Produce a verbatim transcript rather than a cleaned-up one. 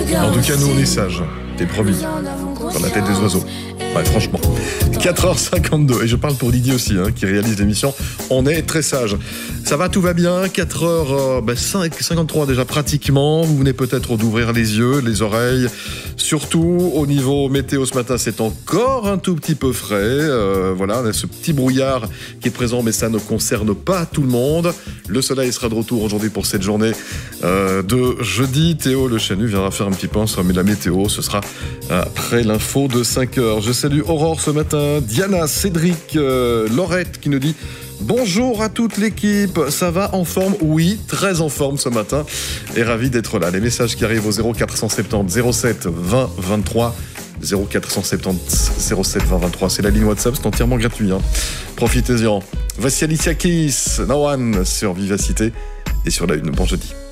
En tout cas, nous, on est sages. T'es promis. Dans la tête des oiseaux. Ouais, franchement. quatre heures cinquante-deux. Et je parle pour Didier aussi, hein, qui réalise l'émission. On est très sages. Ça va, tout va bien. quatre heures cinquante-trois déjà pratiquement. Vous venez peut-être d'ouvrir les yeux, les oreilles. Surtout au niveau météo ce matin, c'est encore un tout petit peu frais. Euh, voilà, on a ce petit brouillard qui est présent, mais ça ne concerne pas tout le monde. Le soleil sera de retour aujourd'hui pour cette journée euh, de jeudi. Théo Le Chanu viendra faire un petit point sur la météo. Ce sera après l'info de cinq heures. Je salue Aurore ce matin, Diana, Cédric, euh, Laurette qui nous dit bonjour à toute l'équipe, ça va en forme? Oui, très en forme ce matin et ravi d'être là. Les messages qui arrivent au zéro quatre cent soixante-dix zéro sept vingt vingt-trois, zéro quatre cent soixante-dix zéro sept vingt vingt-trois, c'est la ligne WhatsApp, c'est entièrement gratuit, hein. Profitez-en. Voici Alicia Keys, Nawan sur Vivacité et sur la une. Bon jeudi.